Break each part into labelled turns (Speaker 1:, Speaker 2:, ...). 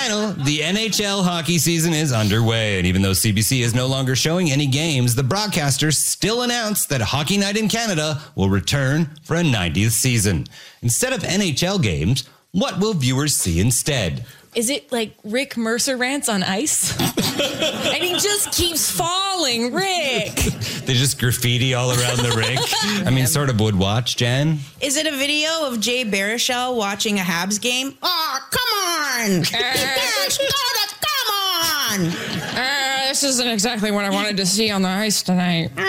Speaker 1: Panel, the NHL hockey season is underway, and even though CBC is no longer showing any games, the broadcasters still announced that Hockey Night in Canada will return for a 90th season. Instead of NHL games, what will viewers see instead?
Speaker 2: Is it like Rick Mercer rants on ice? And he just keeps falling, Rick.
Speaker 1: They just graffiti all around the rink. I mean, sort of would watch, Jen.
Speaker 3: Is it a video of Jay Baruchel watching a Habs game? Oh, come on. Yes, come on.
Speaker 2: This isn't exactly what I wanted to see on the ice tonight.
Speaker 3: No,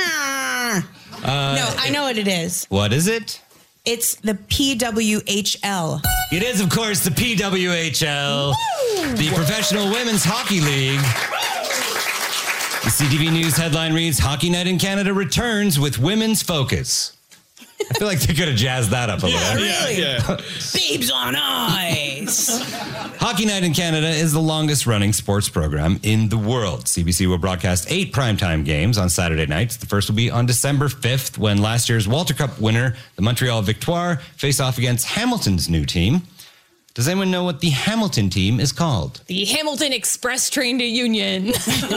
Speaker 3: I know what it is.
Speaker 1: What is it?
Speaker 3: It's the PWHL.
Speaker 1: It is, of course, the PWHL, the Professional Women's Hockey League. The CTV News headline reads, Hockey Night in Canada returns with women's focus. I feel like they could have jazzed that up a little.
Speaker 3: Really?
Speaker 4: Yeah.
Speaker 3: Babes on ice.
Speaker 1: Hockey Night in Canada is the longest running sports program in the world. CBC will broadcast 8 primetime games on Saturday nights. The first will be on December 5th when last year's Walter Cup winner, the Montreal Victoire, face off against Hamilton's new team. Does anyone know what the Hamilton team is called?
Speaker 2: The Hamilton Express Train to Union.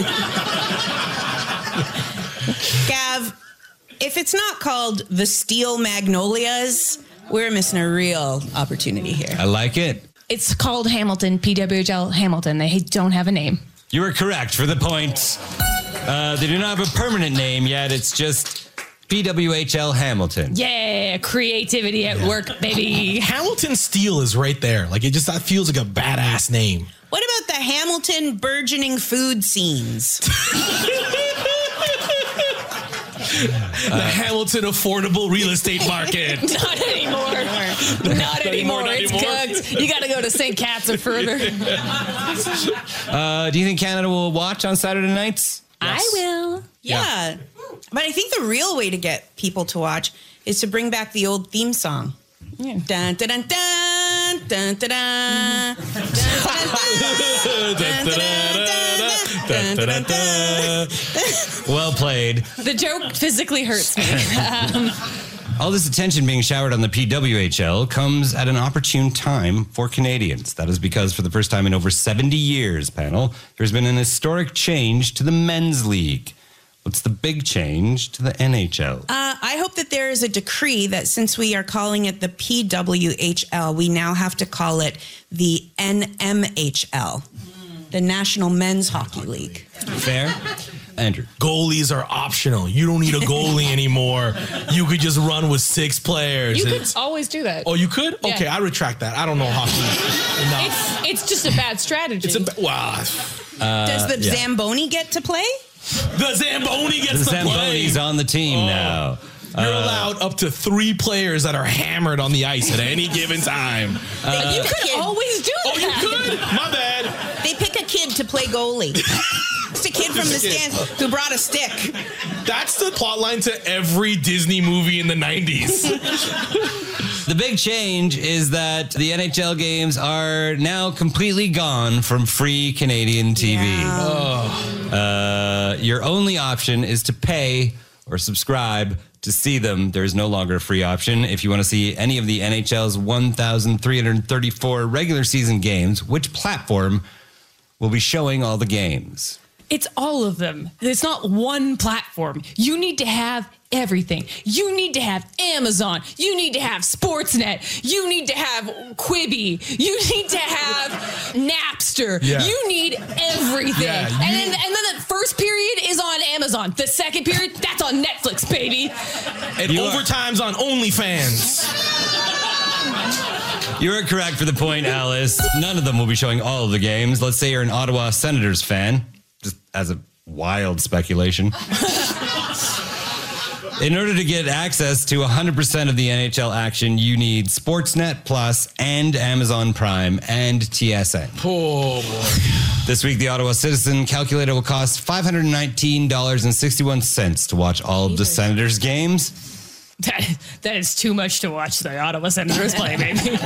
Speaker 3: Gav, if it's not called the Steel Magnolias, we're missing a real opportunity here.
Speaker 1: I like it.
Speaker 2: It's called Hamilton, PWHL Hamilton. They don't have a name.
Speaker 1: You were correct for the point. They do not have a permanent name yet. It's just PWHL Hamilton.
Speaker 2: Yeah, creativity at work, baby.
Speaker 4: Hamilton Steel is right there. Like, that feels like a badass name.
Speaker 3: What about the Hamilton burgeoning food scenes?
Speaker 4: The Hamilton affordable real estate market.
Speaker 2: Not anymore. Not anymore. It's cooked. You got to go to St. Cat's or further.
Speaker 1: Do you think Canada will watch on Saturday nights?
Speaker 2: Yes. I will.
Speaker 3: Yeah. But I think the real way to get people to watch is to bring back the old theme song. Yeah. Dun, dun, dun, dun, dun, dun, dun, dun, dun.
Speaker 1: Well played.
Speaker 2: The joke physically hurts me.
Speaker 1: All this attention being showered on the PWHL comes at an opportune time for Canadians. That is because for the first time in over 70 years, panel, there's been an historic change to the men's league. What's the big change to the NHL?
Speaker 3: I hope that there is a decree that since we are calling it the PWHL, we now have to call it the NMHL, the National Men's Hockey League.
Speaker 1: Fair? Andrew.
Speaker 4: Goalies are optional. You don't need a goalie anymore. You could just run with 6 players.
Speaker 2: You could always do that.
Speaker 4: Oh, you could?
Speaker 2: Yeah.
Speaker 4: Okay, I retract that. I don't know hockey enough.
Speaker 2: It's just a bad strategy.
Speaker 4: Wow.
Speaker 3: Does the Zamboni get to play?
Speaker 4: The Zamboni gets to play.
Speaker 1: Zamboni's on the team now.
Speaker 4: You're allowed up to 3 players that are hammered on the ice at any given time.
Speaker 2: You could always do that.
Speaker 4: Oh, you could? My bad.
Speaker 3: They pick a kid to play goalie. It's a kid from the stands who brought a stick.
Speaker 4: That's the plot line to every Disney movie in the 90s.
Speaker 1: The big change is that the NHL games are now completely gone from free Canadian TV.
Speaker 3: Yeah.
Speaker 1: Your only option is to pay or subscribe to see them. There's no longer a free option. If you want to see any of the NHL's 1,334 regular season games, which platform will be showing all the games?
Speaker 2: It's all of them. It's not one platform. You need to have everything. You need to have Amazon. You need to have Sportsnet. You need to have Quibi. You need to have Napster.
Speaker 4: Yeah.
Speaker 2: You need everything.
Speaker 4: Yeah,
Speaker 2: and then the first period is on Amazon. The second period, that's on Netflix, baby.
Speaker 4: And overtime's on OnlyFans.
Speaker 1: You are correct for the point, Alice. None of them will be showing all of the games. Let's say you're an Ottawa Senators fan, just as a wild speculation. In order to get access to 100% of the NHL action, you need Sportsnet Plus and Amazon Prime and TSN.
Speaker 4: Oh, boy.
Speaker 1: This week, the Ottawa Citizen calculator will cost $519.61 to watch all of the Senators games.
Speaker 2: That is too much to watch the Ottawa Senators play, baby.